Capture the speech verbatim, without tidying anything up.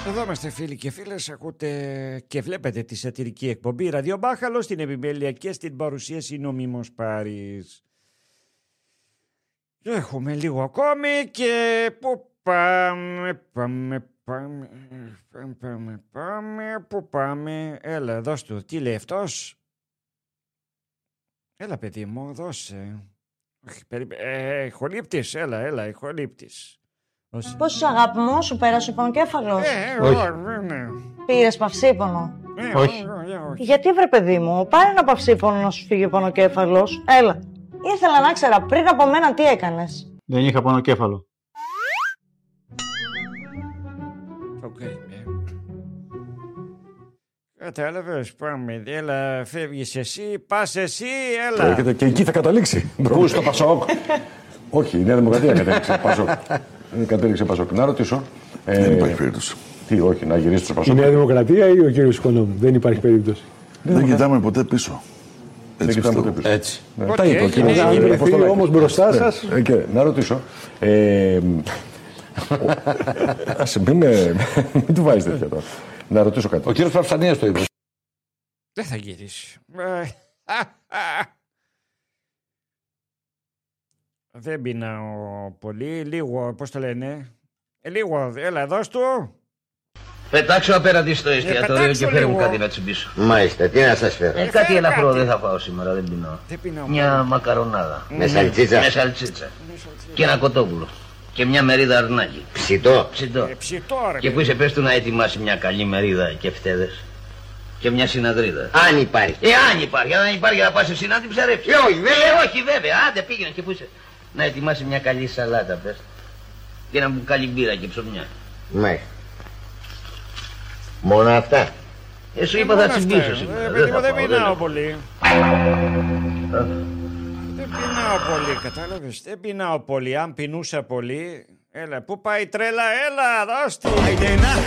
Εδώ είμαστε φίλοι και φίλες, ακούτε και βλέπετε τη σατυρική εκπομπή Ραδιομπάχαλο, στην επιμέλεια και στην παρουσίαση νομίμως Πάρης. Έχουμε λίγο ακόμη και πού πάμε, πάμε, πάμε, πάμε, πάμε, πάμε, πού πάμε, έλα δώσ' του, τι λέει αυτός, έλα παιδί μου, δώσε, ε, χολύπτης, έλα, έλα, χολύπτης. Πόσους αγάπη μου, σου πέρασε ο πονοκέφαλος? Ε, όχι. ναι. Πήρες παυσίπονο? Ε, όχι. όχι. Γιατί βρε παιδί μου, πάρε ένα παυσίπονο να σου φύγει ο πονοκέφαλος. Έλα. Ήθελα να ξέρα πριν από μένα τι έκανες. Δεν είχα πονοκέφαλο. Οκ, ναι. Κατάλαβες, πάμε, έλα, φεύγεις εσύ, πας εσύ, έλα. Έρχεται και εκεί θα καταλήξει. Πού στο Πασόκ? Όχι, η Νέα Δημοκρατία κατέληξε Πασόκ. Κατέληξε Πασόκ. Να ρωτήσω. Δεν ε, υπάρχει περίπτωση. Τι, όχι, να γυρίσει στο Η Πασόκ. Νέα Δημοκρατία ή ο κύριος Οικονόμου? Δεν υπάρχει περίπτωση. Δεν κοιτάμε ποτέ πίσω. Δεν Έτσι κοιτάμε πιστεύω. ποτέ πίσω. Έτσι. Ναι, Ό,τι τα είπε ο έγινε, κύριος. έγινε. Αν ε, βρεθεί πώς το λέει. όμως μπροστά Ναι, σας. ε, και, να ρωτήσω. Ε, Άσε, μην, με- μην του βάζεις τέτοια τώρα. Να ρωτήσω κάτι. Ο κύριος Παυσανίας το είπε. Δεν θα γυρίσει. Δεν πεινάω πολύ, λίγο, πώς το λένε, ε, λίγο, έλα, δώσ' του. Πετάξω απέναντι στο εστιατόριο πετάξω και φέρω μου λίγο. κάτι να τσιμπήσω. Μάλιστα, τι να σας φέρω. Ε, Ε, κάτι φέρε ελαφρό κάτι. δεν θα φάω σήμερα, δεν πεινάω. Δεν πεινάω Μια πολύ. μακαρονάδα. Με σαλτσίτσα. Με σαλτσίτσα. Και ένα κοτόπουλο. Και μια μερίδα αρνάκι. Ψητό. Ψητό. Ε, ψητό, ρε. Και που είσαι πες του να ετοιμάσει μια καλή μερίδα και φτέδες. Και μια συναδρίδα. Αν υπάρχει. Ε, αν υπάρχει, αν υπάρχει να πας σε συνάδει ψαρέψει. Ε, όχι, βέβαια. Ε, όχι, βέβαια. Άντε πήγαινε και που είσαι. Να ετοιμάσει μια καλή σαλάτα, πες. Και ένα μπουκάλι μπύρα και ψωμιά. Μάλιστα. Μόνο αυτά. Ε, σου Ε, είπα μόνο θα τσιμπήσω αυτά. σήμερα. Ε, παιδί μου, θα δεν πάω, πεινάω έχω. πολύ. Δεν πεινάω πολύ, κατάλαβες. Δεν πεινάω πολύ. Αν πεινούσα πολύ, έλα, πού πάει η τρέλα, έλα, δώσ' τη.